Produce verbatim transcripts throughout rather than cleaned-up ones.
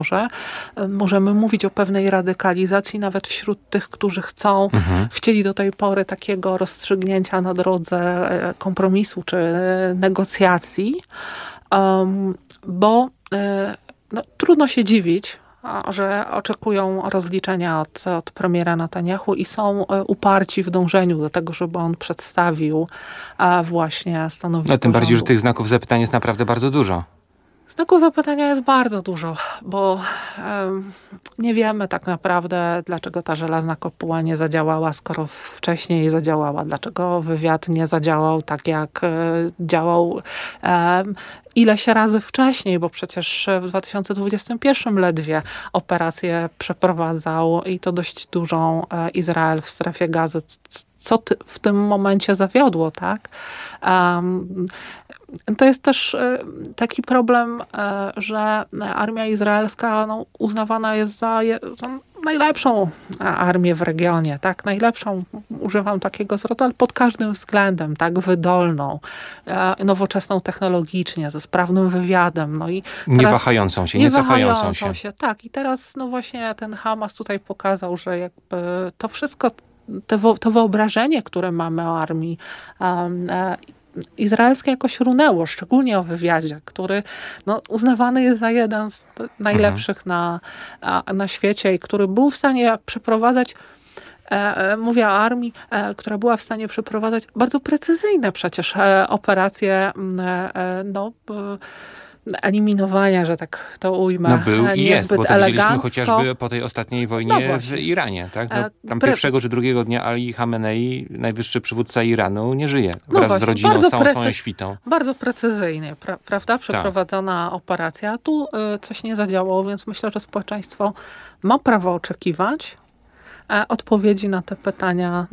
że możemy mówić o pewnej radykalizacji nawet wśród tych, którzy chcą, mhm. chcieli do tej pory takiego rozstrzygnięcia na drodze kompromisu czy negocjacji, um, bo no, trudno się dziwić, że oczekują rozliczenia od, od premiera Netanjahu i są uparci w dążeniu do tego, żeby on przedstawił właśnie stanowisko No tym bardziej, rządu. że tych znaków zapytania jest naprawdę bardzo dużo. Znaków zapytania jest bardzo dużo, bo um, nie wiemy tak naprawdę, dlaczego ta żelazna kopuła nie zadziałała, skoro wcześniej zadziałała. Dlaczego wywiad nie zadziałał tak, jak e, działał um, ileś razy wcześniej, bo przecież w dwa tysiące dwudziestym pierwszym ledwie operację przeprowadzał i to dość dużą e, Izrael w strefie Gazy. Co ty, w tym momencie zawiodło, tak? Um, to jest też taki problem, że armia izraelska no, uznawana jest za, za najlepszą armię w regionie, tak? Najlepszą, używam takiego zwrotu, ale pod każdym względem, tak? Wydolną, nowoczesną technologicznie, ze sprawnym wywiadem. No i nie wahającą się, nie, nie cofającą się. się. się. Tak, i teraz no właśnie ten Hamas tutaj pokazał, że jakby to wszystko, to, to wyobrażenie, które mamy o armii um, izraelskie jakoś runęło, szczególnie o wywiadzie, który no, uznawany jest za jeden z najlepszych mhm. na, na świecie i który był w stanie przeprowadzać, e, mówię o armii, e, która była w stanie przeprowadzać bardzo precyzyjne przecież e, operacje e, no, e, eliminowania, że tak to ujmę. No był i jest, bo to widzieliśmy chociażby po tej ostatniej wojnie no w Iranie. Tak? No, tam Pre... pierwszego czy drugiego dnia Ali Khamenei, najwyższy przywódca Iranu, nie żyje. Wraz no właśnie, z rodziną, z całą precy... swoją świtą. Bardzo precyzyjnie, pra prawda? Przeprowadzona tak. operacja. Tu y, coś nie zadziałało, więc myślę, że społeczeństwo ma prawo oczekiwać odpowiedzi na te pytania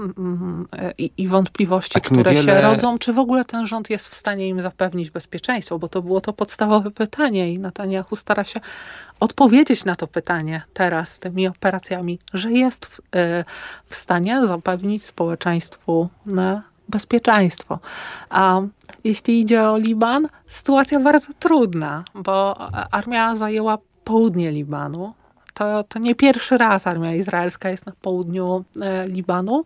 i, i wątpliwości, tak które wiele... się rodzą, czy w ogóle ten rząd jest w stanie im zapewnić bezpieczeństwo, bo to było to podstawowe pytanie i Netanjahu stara się odpowiedzieć na to pytanie teraz tymi operacjami, że jest w, w stanie zapewnić społeczeństwu bezpieczeństwo. A jeśli idzie o Liban, sytuacja bardzo trudna, bo armia zajęła południe Libanu. To, to nie pierwszy raz armia izraelska jest na południu e, Libanu.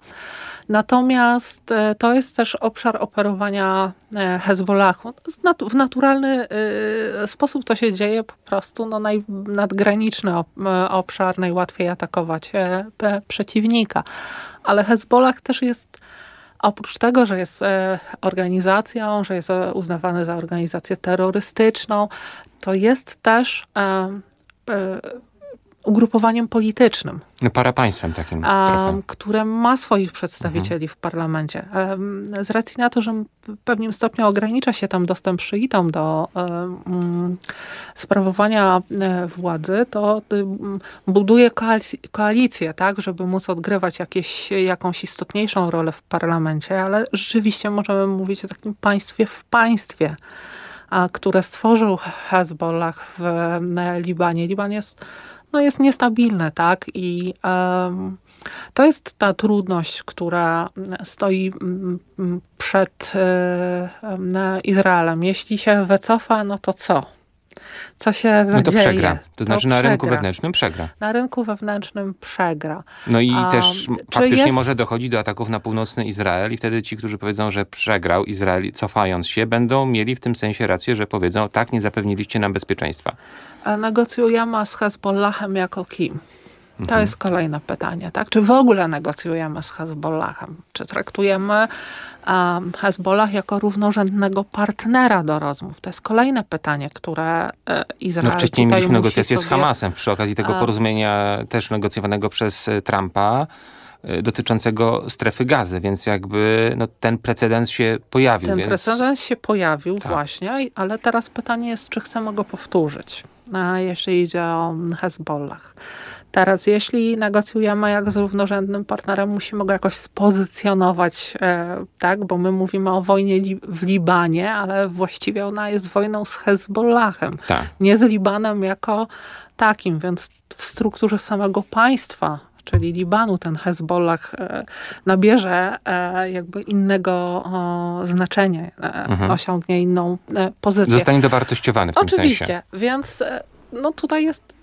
Natomiast e, to jest też obszar operowania e, Hezbollahu. Nat w naturalny e, sposób to się dzieje po prostu. No, naj, nadgraniczny ob, e, obszar, najłatwiej atakować e, e, przeciwnika. Ale Hezbollah też jest, oprócz tego, że jest e, organizacją, że jest uznawany za organizację terrorystyczną, to jest też e, e, ugrupowaniem politycznym. No, parapaństwem takim um, które ma swoich przedstawicieli mhm. w parlamencie. Um, z racji na to, że w pewnym stopniu ogranicza się tam dostęp szyitom do um, sprawowania um, władzy, to um, buduje koalic koalicję, tak, żeby móc odgrywać jakieś, jakąś istotniejszą rolę w parlamencie, ale rzeczywiście możemy mówić o takim państwie w państwie, a, które stworzył Hezbollah w Libanie. Liban jest no jest niestabilne, tak? I um, to jest ta trudność, która stoi przed um, Izraelem. Jeśli się wycofa, no to co? Co się zadzieje? No to przegra. To znaczy to na przegra. rynku wewnętrznym przegra. Na rynku wewnętrznym przegra. No i A, też faktycznie jest... może dochodzić do ataków na północny Izrael i wtedy ci, którzy powiedzą, że przegrał Izrael cofając się, będą mieli w tym sensie rację, że powiedzą, tak, nie zapewniliście nam bezpieczeństwa. Negocjujemy z Hezbollahem jako kim? To mhm. jest kolejne pytanie, tak? Czy w ogóle negocjujemy z Hezbollahem? Czy traktujemy um, Hezbollah jako równorzędnego partnera do rozmów? To jest kolejne pytanie, które e, Izrael No wcześniej tutaj mieliśmy negocjacje sobie... z Hamasem przy okazji tego porozumienia też negocjowanego przez Trumpa dotyczącego strefy Gazy, więc jakby no, ten precedens się pojawił. Ten więc... precedens się pojawił tak. właśnie, ale teraz pytanie jest, czy chcemy go powtórzyć, a jeśli idzie o Hezbollah. Teraz, jeśli negocjujemy jak z równorzędnym partnerem, musimy go jakoś spozycjonować, e, tak? Bo my mówimy o wojnie li w Libanie, ale właściwie ona jest wojną z Hezbollahem, tak. nie z Libanem jako takim, więc w strukturze samego państwa, czyli Libanu, ten Hezbollah e, nabierze e, jakby innego o, znaczenia, e, mhm. osiągnie inną e, pozycję. Zostanie dowartościowany w tym Oczywiście, sensie. więc e, no tutaj jest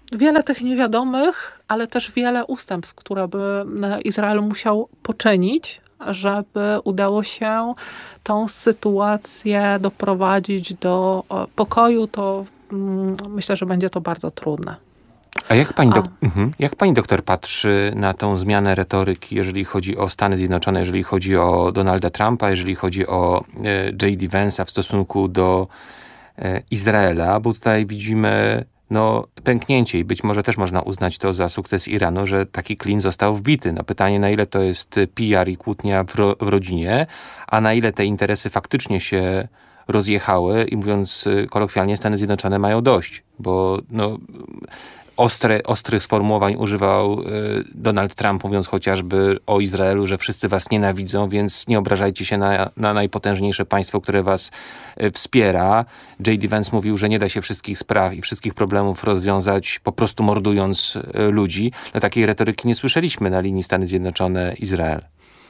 wiele tych niewiadomych, ale też wiele ustępstw, które by Izrael musiał poczynić, żeby udało się tą sytuację doprowadzić do pokoju, to myślę, że będzie to bardzo trudne. A jak pani, dok- mhm. jak pani doktor patrzy na tą zmianę retoryki, jeżeli chodzi o Stany Zjednoczone, jeżeli chodzi o Donalda Trumpa, jeżeli chodzi o e, J D Vance'a w stosunku do e, Izraela, bo tutaj widzimy no, pęknięcie i być może też można uznać to za sukces Iranu, że taki klin został wbity. No, pytanie, na ile to jest P R i kłótnia w, ro- w rodzinie, a na ile te interesy faktycznie się rozjechały i mówiąc kolokwialnie, Stany Zjednoczone mają dość, bo no, ostre, ostrych sformułowań używał y, Donald Trump, mówiąc chociażby o Izraelu, że wszyscy was nienawidzą, więc nie obrażajcie się na, na najpotężniejsze państwo, które was y, wspiera. J D Vance mówił, że nie da się wszystkich spraw i wszystkich problemów rozwiązać po prostu mordując y, ludzi. No, takiej retoryki nie słyszeliśmy na linii Stany Zjednoczone-Izrael.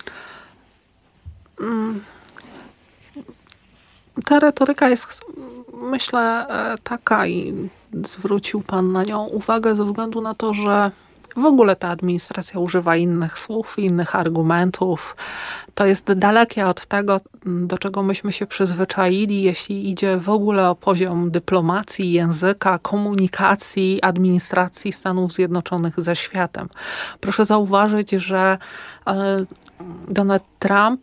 Mm. Ta retoryka jest, myślę, taka i zwrócił pan na nią uwagę ze względu na to, że w ogóle ta administracja używa innych słów, innych argumentów. To jest dalekie od tego, do czego myśmy się przyzwyczaili, jeśli idzie w ogóle o poziom dyplomacji, języka, komunikacji, administracji Stanów Zjednoczonych ze światem. Proszę zauważyć, że Donald Trump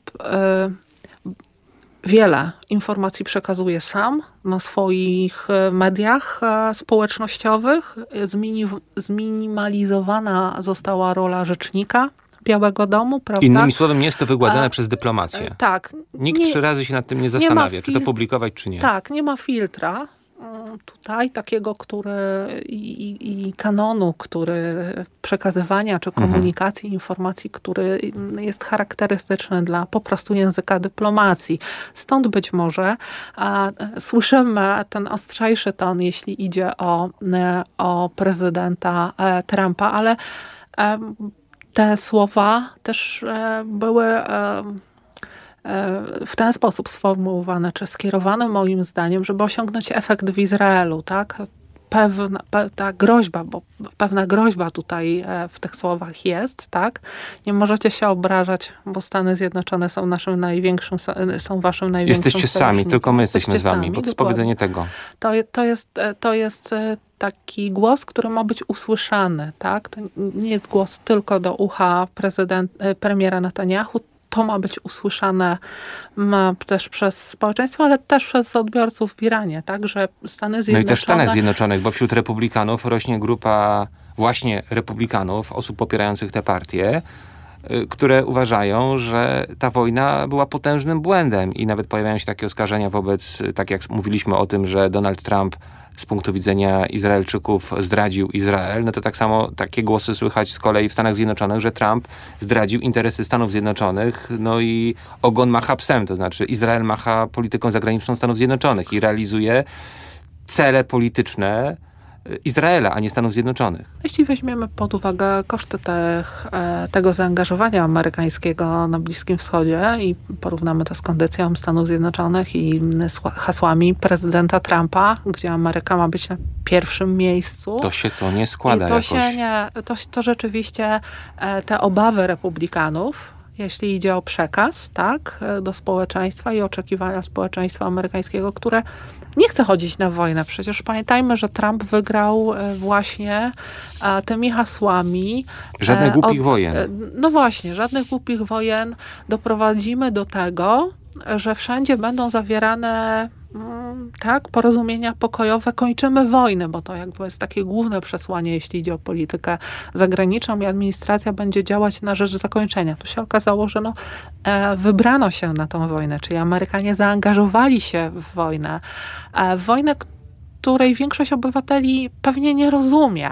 wiele informacji przekazuje sam na swoich mediach społecznościowych. Zmini- zminimalizowana została rola rzecznika Białego Domu, prawda? Innymi słowy, nie jest to wygładzane A, przez dyplomację. Tak. Nikt nie, trzy razy się nad tym nie zastanawia, nie fil- czy to publikować, czy nie. Tak, nie ma filtra tutaj takiego, który i, i, i kanonu, który przekazywania czy komunikacji, mhm. informacji, który jest charakterystyczny dla po prostu języka dyplomacji. Stąd być może a, słyszymy ten ostrzejszy ton, jeśli idzie o, o prezydenta e, Trumpa, ale e, te słowa też e, były e, w ten sposób sformułowane, czy skierowane moim zdaniem, żeby osiągnąć efekt w Izraelu, tak? Pewna, pe, ta groźba, bo pewna groźba tutaj w tych słowach jest, tak? Nie możecie się obrażać, bo Stany Zjednoczone są naszym największym, są waszym największym Jesteście sami, tylko my jesteście jesteśmy z wami, bo to jest powiedzenie tego. To, to, jest, to jest taki głos, który ma być usłyszany, tak? To nie jest głos tylko do ucha prezydent, premiera Netanyahu, to ma być usłyszane ma też przez społeczeństwo, ale też przez odbiorców w Iranie, tak, że Stany Zjednoczone... No i też w Stanach Zjednoczonych, bo wśród republikanów rośnie grupa właśnie republikanów, osób popierających tę partię, które uważają, że ta wojna była potężnym błędem i nawet pojawiają się takie oskarżenia wobec, tak jak mówiliśmy o tym, że Donald Trump z punktu widzenia Izraelczyków zdradził Izrael, no to tak samo takie głosy słychać z kolei w Stanach Zjednoczonych, że Trump zdradził interesy Stanów Zjednoczonych, no i ogon macha psem, to znaczy Izrael macha polityką zagraniczną Stanów Zjednoczonych i realizuje cele polityczne Izraela, a nie Stanów Zjednoczonych. Jeśli weźmiemy pod uwagę koszty tych, tego zaangażowania amerykańskiego na Bliskim Wschodzie i porównamy to z kondycją Stanów Zjednoczonych i z hasłami prezydenta Trumpa, gdzie Ameryka ma być na pierwszym miejscu. To się to nie składa I to jakoś. Się nie, to, to rzeczywiście te obawy republikanów, jeśli idzie o przekaz, tak, do społeczeństwa i oczekiwania społeczeństwa amerykańskiego, które nie chce chodzić na wojnę. Przecież pamiętajmy, że Trump wygrał właśnie tymi hasłami. Żadnych głupich od, wojen. No właśnie, żadnych głupich wojen. Doprowadzimy do tego, że wszędzie będą zawierane tak, porozumienia pokojowe, kończymy wojnę, bo to jakby jest takie główne przesłanie, jeśli idzie o politykę zagraniczną i administracja będzie działać na rzecz zakończenia. Tu się okazało, że no, e, wybrano się na tą wojnę, czyli Amerykanie zaangażowali się w wojnę. E, w wojnę, której większość obywateli pewnie nie rozumie.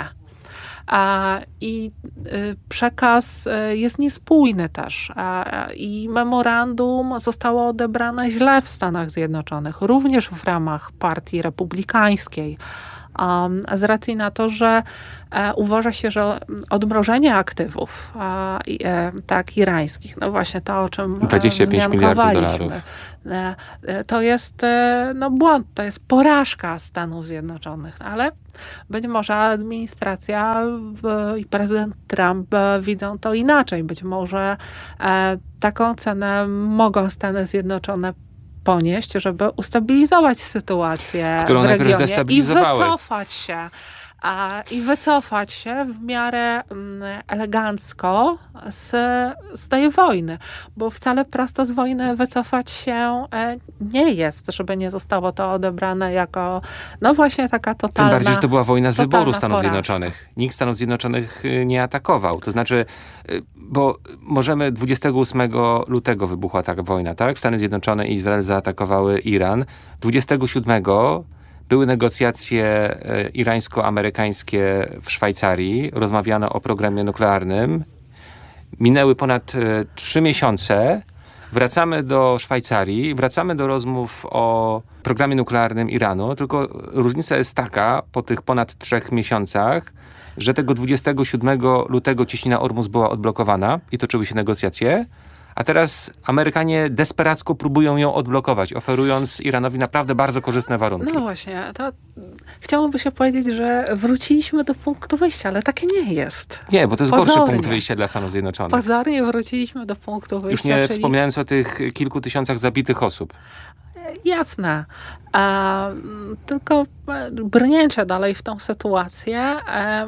A, I y, przekaz y, jest niespójny też. A, I memorandum zostało odebrane źle w Stanach Zjednoczonych, również w ramach partii republikańskiej. Um, z racji na to, że e, uważa się, że odmrożenie aktywów e, e, tak, irańskich, no właśnie to, o czym dwadzieścia pięć miliardów dolarów. E, e, to jest e, no, błąd, to jest porażka Stanów Zjednoczonych, ale być może administracja w, i prezydent Trump e, widzą to inaczej. Być może e, taką cenę mogą Stany Zjednoczone ponieść, żeby ustabilizować sytuację którą w regionie i zdestabilizowały. wycofać się. A, I wycofać się w miarę mm, elegancko z, z tej wojny, bo wcale prosto z wojny wycofać się e, nie jest, żeby nie zostało to odebrane jako no właśnie taka totalna Tym bardziej, że to była wojna z wyboru Stanów porażka. Zjednoczonych. Nikt Stanów Zjednoczonych nie atakował. To znaczy, bo możemy dwudziestego ósmego lutego wybuchła ta wojna, tak? Stany Zjednoczone i Izrael zaatakowały Iran. dwudziestego siódmego były negocjacje irańsko-amerykańskie w Szwajcarii. Rozmawiano o programie nuklearnym. Minęły ponad trzy miesiące. Wracamy do Szwajcarii, wracamy do rozmów o programie nuklearnym Iranu, tylko różnica jest taka po tych ponad trzech miesiącach, że tego dwudziestego siódmego lutego cieśnina Ormus była odblokowana i toczyły się negocjacje, a teraz Amerykanie desperacko próbują ją odblokować, oferując Iranowi naprawdę bardzo korzystne warunki. No właśnie, to chciałoby się powiedzieć, że wróciliśmy do punktu wyjścia, ale takie nie jest. Nie, bo to jest Pozornie. gorszy punkt wyjścia dla Stanów Zjednoczonych. Pozornie wróciliśmy do punktu wyjścia. Już nie czyli... wspominając o tych kilku tysiącach zabitych osób. Jasne. E, tylko brnięcie dalej w tą sytuację e,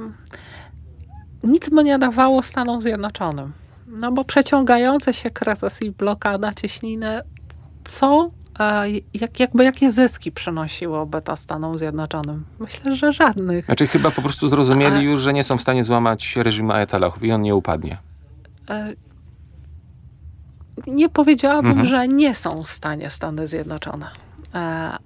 nic by nie dawało Stanom Zjednoczonym. No bo przeciągające się kryzys i blokada cieśniny, co, e, jak, jakby jakie zyski przynosiłoby to Stanom Zjednoczonym? Myślę, że żadnych. Znaczy chyba po prostu zrozumieli A... już, że nie są w stanie złamać reżimu ajatollahów i on nie upadnie. E, nie powiedziałabym, mhm. że nie są w stanie Stany Zjednoczone. E,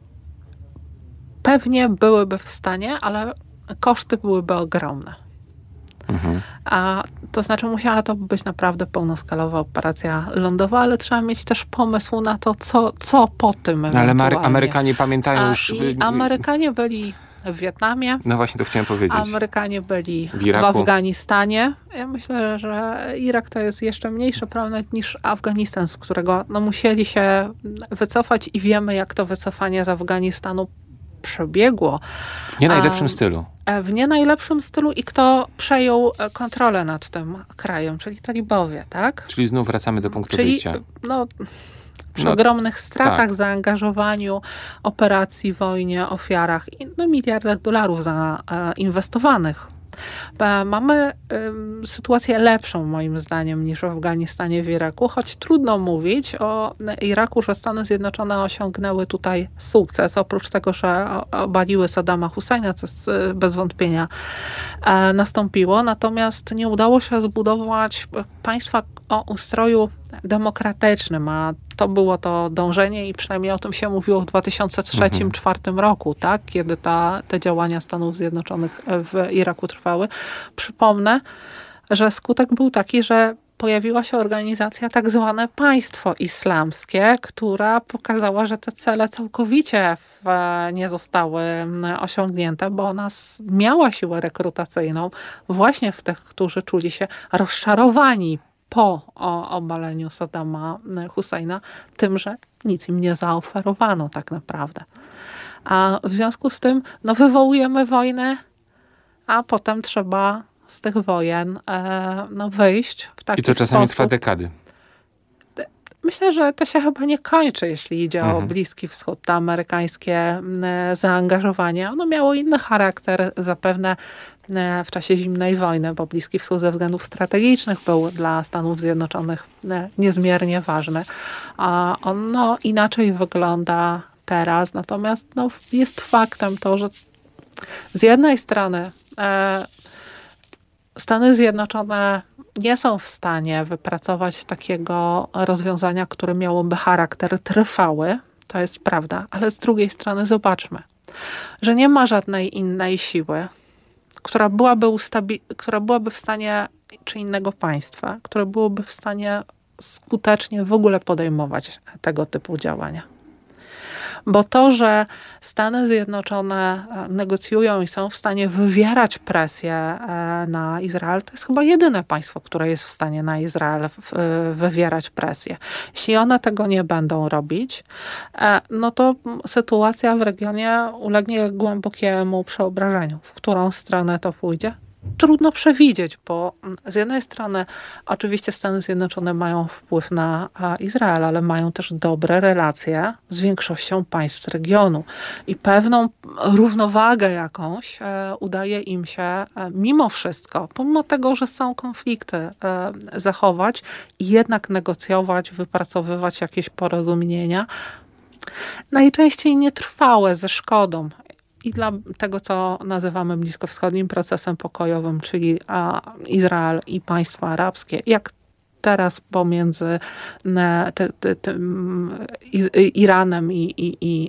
pewnie byłyby w stanie, ale koszty byłyby ogromne. Mhm. A to znaczy musiała to być naprawdę pełnoskalowa operacja lądowa, ale trzeba mieć też pomysł na to, co, co po tym ewentualnie. Ale Amerykanie pamiętają A, już... I Amerykanie byli w Wietnamie. No właśnie to chciałem powiedzieć. Amerykanie byli w, w Afganistanie. Ja myślę, że Irak to jest jeszcze mniejszy problem niż Afganistan, z którego no, musieli się wycofać i wiemy, jak to wycofanie z Afganistanu przebiegło. W nie najlepszym um, stylu. W nie najlepszym stylu i kto przejął kontrolę nad tym krajem, czyli talibowie, tak? Czyli znów wracamy do punktu czyli, wyjścia. No, przy no, ogromnych stratach, tak. zaangażowaniu, operacji, wojnie, ofiarach i no, miliardach dolarów zainwestowanych. Mamy y, sytuację lepszą moim zdaniem niż w Afganistanie, w Iraku, choć trudno mówić o Iraku, że Stany Zjednoczone osiągnęły tutaj sukces, oprócz tego, że obaliły Saddama Husseina, co bez wątpienia e, nastąpiło, natomiast nie udało się zbudować państwa o ustroju demokratycznym, a to było to dążenie i przynajmniej o tym się mówiło w dwa tysiące trzecim do dwa tysiące czwartym roku, tak? Kiedy ta, te działania Stanów Zjednoczonych w Iraku trwały. Przypomnę, że skutek był taki, że pojawiła się organizacja tak zwane Państwo Islamskie, która pokazała, że te cele całkowicie w, nie zostały osiągnięte, bo ona miała siłę rekrutacyjną właśnie w tych, którzy czuli się rozczarowani po obaleniu Saddama Husseina, tym, że nic im nie zaoferowano tak naprawdę. A w związku z tym no, wywołujemy wojnę, a potem trzeba z tych wojen e, no, wyjść w taki I to czasami sposób. trwa dekady. Myślę, że to się chyba nie kończy, jeśli idzie mhm. o Bliski Wschód. To amerykańskie zaangażowanie, ono miało inny charakter zapewne w czasie zimnej wojny, bo Bliski Wschód ze względów strategicznych był dla Stanów Zjednoczonych niezmiernie ważny. A on no, inaczej wygląda teraz, natomiast no, jest faktem to, że z jednej strony e, Stany Zjednoczone nie są w stanie wypracować takiego rozwiązania, które miałoby charakter trwały, to jest prawda, ale z drugiej strony zobaczmy, że nie ma żadnej innej siły, która byłaby, ustabi- która byłaby w stanie, czy innego państwa, które byłoby w stanie skutecznie w ogóle podejmować tego typu działania. Bo to, że Stany Zjednoczone negocjują i są w stanie wywierać presję na Izrael, to jest chyba jedyne państwo, które jest w stanie na Izrael wywierać presję. Jeśli one tego nie będą robić, no to sytuacja w regionie ulegnie głębokiemu przeobrażeniu. W którą stronę to pójdzie? Trudno przewidzieć, bo z jednej strony oczywiście Stany Zjednoczone mają wpływ na Izrael, ale mają też dobre relacje z większością państw regionu i pewną równowagę jakąś udaje im się mimo wszystko, pomimo tego, że są konflikty, zachować i jednak negocjować, wypracowywać jakieś porozumienia, najczęściej nietrwałe, ze szkodą. I dla tego, co nazywamy bliskowschodnim procesem pokojowym, czyli Izrael i państwa arabskie, jak teraz pomiędzy te, te, te, Iranem i, i, i,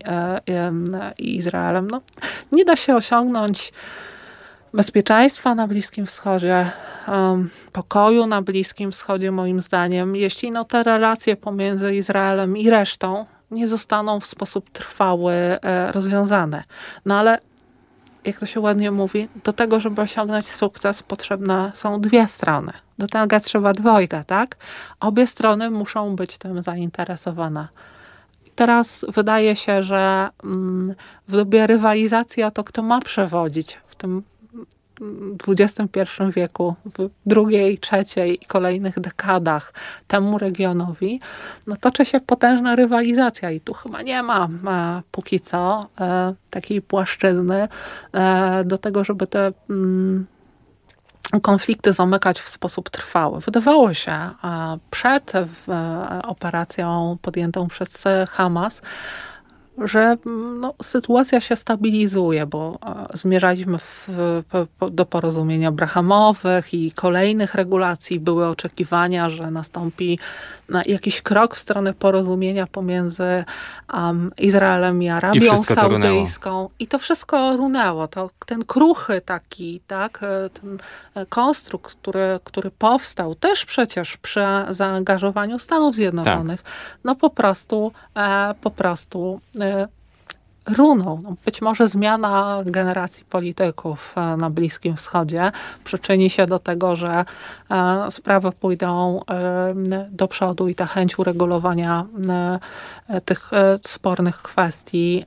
i Izraelem, no, nie da się osiągnąć bezpieczeństwa na Bliskim Wschodzie, um, pokoju na Bliskim Wschodzie, moim zdaniem, jeśli no, te relacje pomiędzy Izraelem i resztą nie zostaną w sposób trwały e, rozwiązane. No ale, jak to się ładnie mówi, do tego, żeby osiągnąć sukces, potrzebne są dwie strony. Do tego trzeba dwojga, tak? Obie strony muszą być tym zainteresowane. I teraz wydaje się, że mm, w dobie rywalizacji o to, kto ma przewodzić w tym dwudziestym pierwszym wieku, w drugiej, trzeciej i kolejnych dekadach temu regionowi, no toczy się potężna rywalizacja i tu chyba nie ma e, póki co e, takiej płaszczyzny e, do tego, żeby te mm, konflikty zamykać w sposób trwały. Wydawało się e, przed e, operacją podjętą przez Hamas, że no, sytuacja się stabilizuje, bo zmierzaliśmy w, po, do porozumień abrahamowych i kolejnych regulacji. Były oczekiwania, że nastąpi jakiś krok w stronę porozumienia pomiędzy um, Izraelem i Arabią I Saudyjską. I to wszystko runęło. To, ten kruchy taki, tak, ten konstrukt, który, który powstał też przecież przy zaangażowaniu Stanów Zjednoczonych, tak. no po prostu, e, po prostu e, runął. No być może zmiana generacji polityków na Bliskim Wschodzie przyczyni się do tego, że sprawy pójdą do przodu i ta chęć uregulowania tych spornych kwestii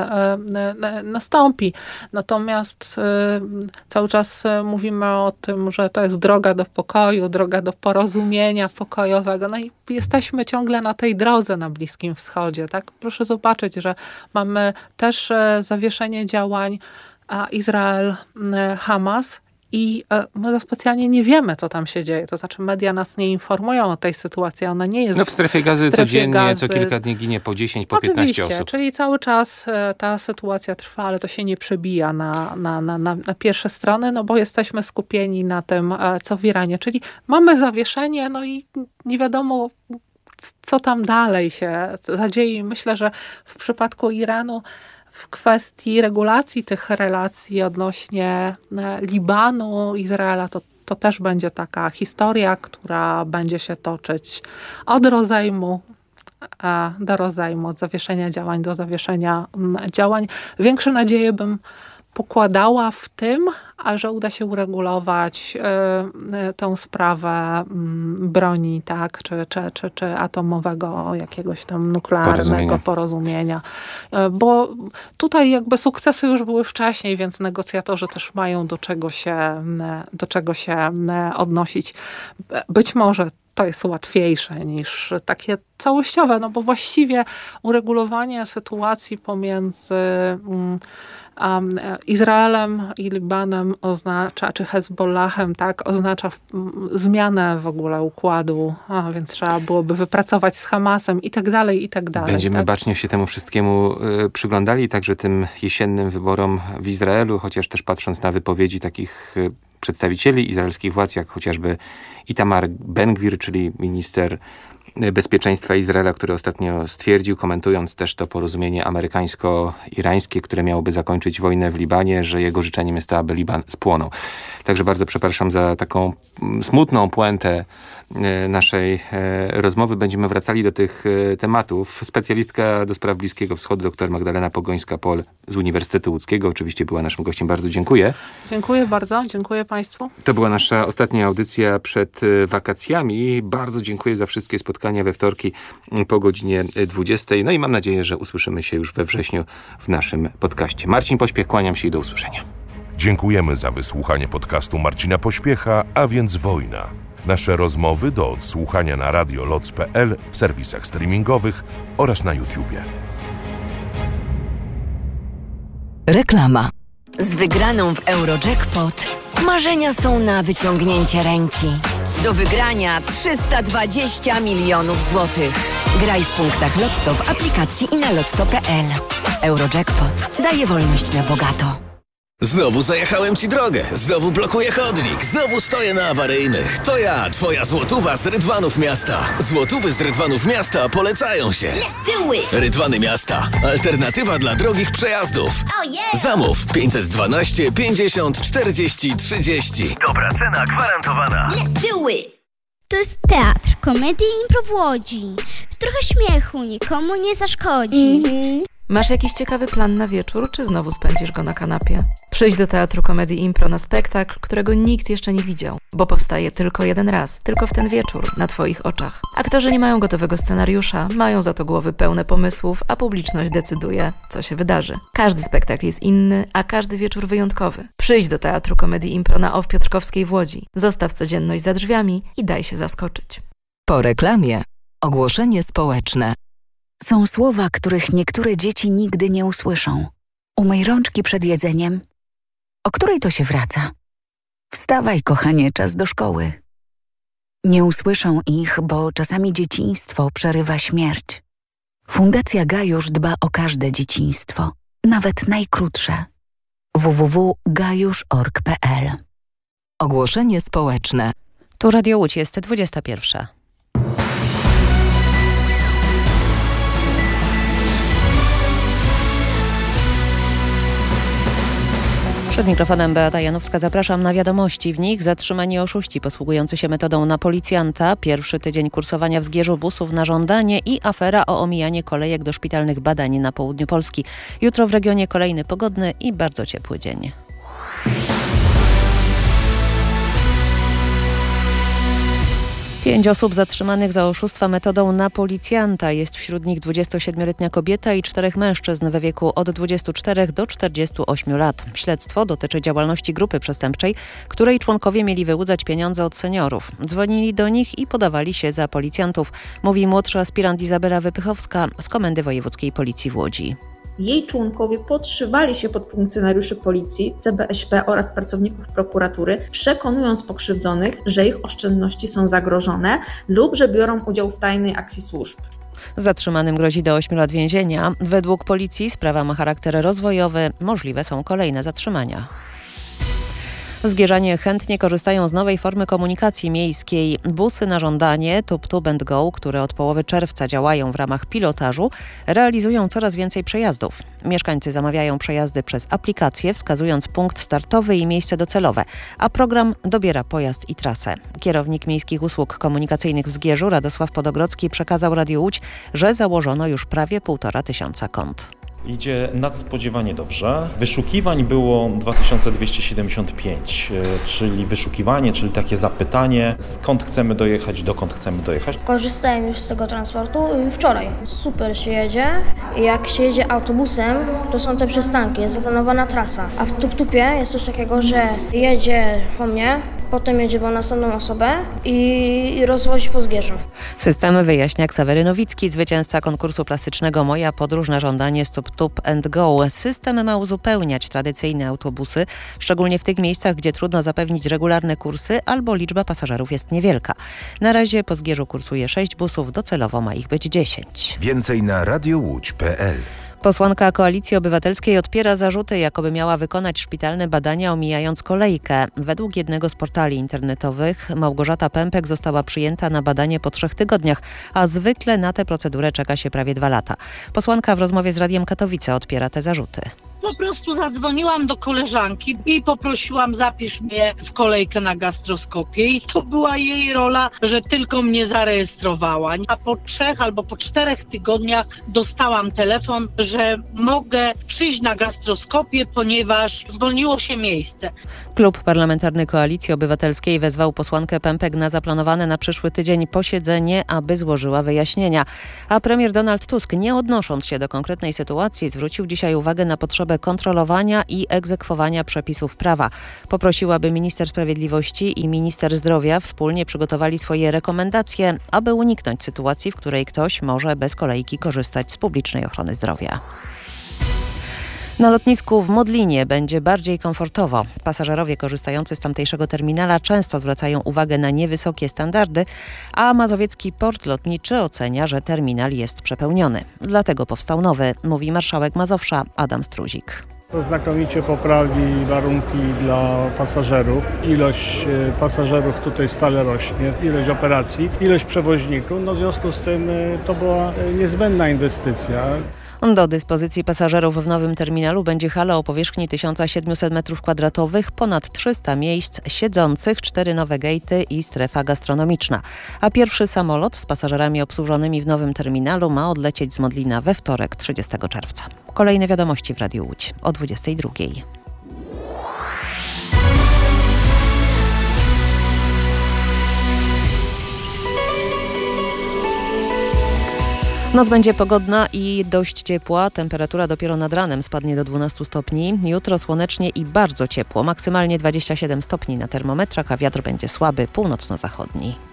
nastąpi. Natomiast cały czas mówimy o tym, że to jest droga do pokoju, droga do porozumienia pokojowego. No i jesteśmy ciągle na tej drodze na Bliskim Wschodzie. Tak? Proszę zobaczyć, że mamy też zawieszenie działań Izrael-Hamas i my specjalnie nie wiemy, co tam się dzieje. To znaczy media nas nie informują o tej sytuacji. Ona nie jest... No w strefie gazy w strefie codziennie, gazy. Co kilka dni ginie po dziesięć, po piętnaście osób. Czyli cały czas ta sytuacja trwa, ale to się nie przebija na, na, na, na, na pierwsze strony, no bo jesteśmy skupieni na tym, co w Iranie. Czyli mamy zawieszenie, no i nie wiadomo, co tam dalej się zadzieje. Myślę, że w przypadku Iranu w kwestii regulacji tych relacji odnośnie Libanu, Izraela, to, to też będzie taka historia, która będzie się toczyć od rozejmu do rozejmu, od zawieszenia działań do zawieszenia działań. Większe nadzieje bym pokładała w tym, a że uda się uregulować y, tę sprawę y, broni, tak, czy, czy, czy, czy atomowego jakiegoś tam nuklearnego porozumienia. porozumienia. Y, bo tutaj jakby sukcesy już były wcześniej, więc negocjatorzy też mają do czego się, y, do czego się y, odnosić. Być może to jest łatwiejsze niż takie całościowe, no bo właściwie uregulowanie sytuacji pomiędzy y, Um, Izraelem i Libanem oznacza, czy Hezbollahem, tak, oznacza zmianę w ogóle układu, a więc trzeba byłoby wypracować z Hamasem i tak dalej, i tak dalej. Będziemy tak? bacznie się temu wszystkiemu y, przyglądali, także tym jesiennym wyborom w Izraelu, chociaż też patrząc na wypowiedzi takich y, przedstawicieli izraelskich władz, jak chociażby Itamar Ben-Gvir, czyli minister bezpieczeństwa Izraela, który ostatnio stwierdził, komentując też to porozumienie amerykańsko-irańskie, które miałoby zakończyć wojnę w Libanie, że jego życzeniem jest to, aby Liban spłonął. Także bardzo przepraszam za taką smutną puentę naszej rozmowy. Będziemy wracali do tych tematów. Specjalistka do spraw Bliskiego Wschodu, dr Magdalena Pogońska-Pol z Uniwersytetu Łódzkiego, oczywiście była naszym gościem. Bardzo dziękuję. Dziękuję bardzo. Dziękuję Państwu. To była nasza ostatnia audycja przed wakacjami. Bardzo dziękuję za wszystkie spotkania we wtorki po godzinie dwudziestej. No i mam nadzieję, że usłyszymy się już we wrześniu w naszym podcaście. Marcin Pośpiech, kłaniam się i do usłyszenia. Dziękujemy za wysłuchanie podcastu Marcina Pośpiecha, a więc Wojna. Nasze rozmowy do odsłuchania na radio loc kropka p l, w serwisach streamingowych oraz na YouTubie. Reklama. Z wygraną w Eurojackpot marzenia są na wyciągnięcie ręki. Do wygrania trzysta dwadzieścia milionów złotych. Graj w punktach Lotto w aplikacji i na lotto kropka p l. Eurojackpot daje wolność na bogato. Znowu zajechałem ci drogę, znowu blokuję chodnik, znowu stoję na awaryjnych. To ja, twoja złotówa z Rydwanów Miasta. Złotówy z Rydwanów Miasta polecają się. Rydwany Miasta. Alternatywa dla drogich przejazdów. Zamów pięćset dwanaście pięćdziesiąt czterdzieści trzydzieści. Dobra cena gwarantowana. To jest teatr, komedii i impro w Łodzi. Trochę śmiechu nikomu nie zaszkodzi. Mm-hmm. Masz jakiś ciekawy plan na wieczór, czy znowu spędzisz go na kanapie? Przyjdź do Teatru Komedii Impro na spektakl, którego nikt jeszcze nie widział, bo powstaje tylko jeden raz, tylko w ten wieczór, na Twoich oczach. Aktorzy nie mają gotowego scenariusza, mają za to głowy pełne pomysłów, a publiczność decyduje, co się wydarzy. Każdy spektakl jest inny, a każdy wieczór wyjątkowy. Przyjdź do Teatru Komedii Impro na O W Piotrkowskiej w Łodzi. Zostaw codzienność za drzwiami i daj się zaskoczyć. Po reklamie ogłoszenie społeczne. Są słowa, których niektóre dzieci nigdy nie usłyszą. Umyj rączki przed jedzeniem. O której to się wraca? Wstawaj, kochanie, czas do szkoły. Nie usłyszą ich, bo czasami dzieciństwo przerywa śmierć. Fundacja Gajusz dba o każde dzieciństwo, nawet najkrótsze. w w w kropka gajusz kropka org kropka p l. Ogłoszenie społeczne. Tu Radio Łódź, jest dwudziesta pierwsza. Przed mikrofonem Beata Janowska, zapraszam na wiadomości. W nich zatrzymani oszuści posługujący się metodą na policjanta, pierwszy tydzień kursowania w Zgierzu busów na żądanie i afera o omijanie kolejek do szpitalnych badań na południu Polski. Jutro w regionie kolejny pogodny i bardzo ciepły dzień. Pięć osób zatrzymanych za oszustwa metodą na policjanta. Jest wśród nich dwudziestosiedmioletnia kobieta i czterech mężczyzn we wieku od dwudziestu czterech do czterdziestu ośmiu lat. Śledztwo dotyczy działalności grupy przestępczej, której członkowie mieli wyłudzać pieniądze od seniorów. Dzwonili do nich i podawali się za policjantów, mówi młodszy aspirant Izabela Wypychowska z Komendy Wojewódzkiej Policji w Łodzi. Jej członkowie podszywali się pod funkcjonariuszy policji, C B Ś P oraz pracowników prokuratury, przekonując pokrzywdzonych, że ich oszczędności są zagrożone lub że biorą udział w tajnej akcji służb. Zatrzymanym grozi do ośmiu lat więzienia. Według policji sprawa ma charakter rozwojowy. Możliwe są kolejne zatrzymania. Zgierzanie chętnie korzystają z nowej formy komunikacji miejskiej. Busy na żądanie Tub Tub and Go, które od połowy czerwca działają w ramach pilotażu, realizują coraz więcej przejazdów. Mieszkańcy zamawiają przejazdy przez aplikację, wskazując punkt startowy i miejsce docelowe, a program dobiera pojazd i trasę. Kierownik Miejskich Usług Komunikacyjnych w Zgierzu, Radosław Podogrodzki, przekazał Radiu Łódź, że założono już prawie półtora tysiąca kont. Idzie nadspodziewanie dobrze. Wyszukiwań było dwa tysiące dwieście siedemdziesiąt pięć, czyli wyszukiwanie, czyli takie zapytanie, skąd chcemy dojechać, dokąd chcemy dojechać. Korzystałem już z tego transportu wczoraj. Super się jedzie. Jak się jedzie autobusem, to są te przystanki, jest zaplanowana trasa. A w Tub-Tupie jest coś takiego, że jedzie po mnie, potem jedzie po następną osobę i rozwozi po Zgierzu. System wyjaśnia Ksawery Nowicki, zwycięzca konkursu plastycznego Moja podróż na żądanie Tub Tub and Go. System ma uzupełniać tradycyjne autobusy, szczególnie w tych miejscach, gdzie trudno zapewnić regularne kursy albo liczba pasażerów jest niewielka. Na razie po Zgierzu kursuje sześć busów, docelowo ma ich być dziesięć. Więcej na radio łódź kropka p l. Posłanka Koalicji Obywatelskiej odpiera zarzuty, jakoby miała wykonać szpitalne badania, omijając kolejkę. Według jednego z portali internetowych Małgorzata Pępek została przyjęta na badanie po trzech tygodniach, a zwykle na tę procedurę czeka się prawie dwa lata. Posłanka w rozmowie z Radiem Katowice odpiera te zarzuty. Po prostu zadzwoniłam do koleżanki i poprosiłam, zapisz mnie w kolejkę na gastroskopię i to była jej rola, że tylko mnie zarejestrowała. A po trzech albo po czterech tygodniach dostałam telefon, że mogę przyjść na gastroskopię, ponieważ zwolniło się miejsce. Klub Parlamentarny Koalicji Obywatelskiej wezwał posłankę Pępek na zaplanowane na przyszły tydzień posiedzenie, aby złożyła wyjaśnienia. A premier Donald Tusk, nie odnosząc się do konkretnej sytuacji, zwrócił dzisiaj uwagę na potrzebę kontrolowania i egzekwowania przepisów prawa. Poprosił, aby minister sprawiedliwości i minister zdrowia wspólnie przygotowali swoje rekomendacje, aby uniknąć sytuacji, w której ktoś może bez kolejki korzystać z publicznej ochrony zdrowia. Na lotnisku w Modlinie będzie bardziej komfortowo. Pasażerowie korzystający z tamtejszego terminala często zwracają uwagę na niewysokie standardy, a Mazowiecki Port Lotniczy ocenia, że terminal jest przepełniony. Dlatego powstał nowy, mówi marszałek Mazowsza Adam Struzik. To znakomicie poprawi warunki dla pasażerów. Ilość pasażerów tutaj stale rośnie, ilość operacji, ilość przewoźników. No w związku z tym to była niezbędna inwestycja. Do dyspozycji pasażerów w nowym terminalu będzie hala o powierzchni tysiąc siedemset metrów kwadratowych, ponad trzysta miejsc siedzących, cztery nowe gejty i strefa gastronomiczna. A pierwszy samolot z pasażerami obsłużonymi w nowym terminalu ma odlecieć z Modlina we wtorek, trzydziestego czerwca. Kolejne wiadomości w Radiu Łódź o dwudziestej drugiej. Noc będzie pogodna i dość ciepła. Temperatura dopiero nad ranem spadnie do dwunastu stopni. Jutro słonecznie i bardzo ciepło. Maksymalnie dwadzieścia siedem stopni na termometrach, a wiatr będzie słaby, północno-zachodni.